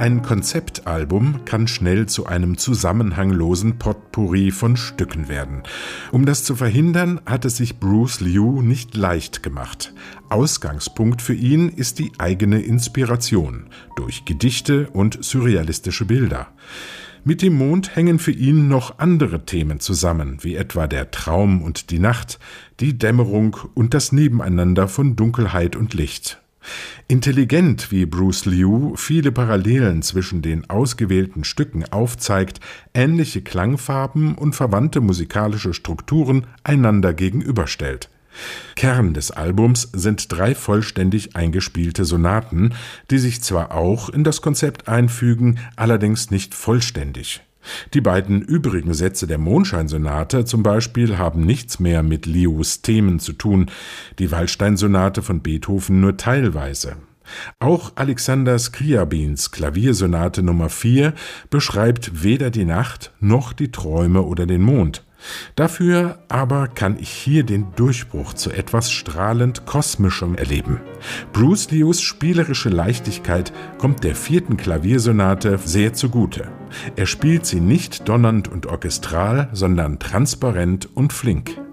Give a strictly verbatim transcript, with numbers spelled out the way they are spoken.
Ein Konzeptalbum kann schnell zu einem zusammenhanglosen Potpourri von Stücken werden. Um das zu verhindern, hat es sich Bruce Liu nicht leicht gemacht. Ausgangspunkt für ihn ist die eigene Inspiration durch Gedichte und surrealistische Bilder. Mit dem Mond hängen für ihn noch andere Themen zusammen, wie etwa der Traum und die Nacht, die Dämmerung und das Nebeneinander von Dunkelheit und Licht. Intelligent, wie Bruce Liu viele Parallelen zwischen den ausgewählten Stücken aufzeigt, ähnliche Klangfarben und verwandte musikalische Strukturen einander gegenüberstellt. Kern des Albums sind drei vollständig eingespielte Sonaten, die sich zwar auch in das Konzept einfügen, allerdings nicht vollständig. Die beiden übrigen Sätze der Mondscheinsonate zum Beispiel haben nichts mehr mit Lius Themen zu tun, die Waldstein-Sonate von Beethoven nur teilweise. Auch Alexander Scriabins Klaviersonate Nummer vier beschreibt weder die Nacht noch die Träume oder den Mond. Dafür aber kann ich hier den Durchbruch zu etwas strahlend Kosmischem erleben. Bruce Lius spielerische Leichtigkeit kommt der vierten Klaviersonate sehr zugute. Er spielt sie nicht donnernd und orchestral, sondern transparent und flink.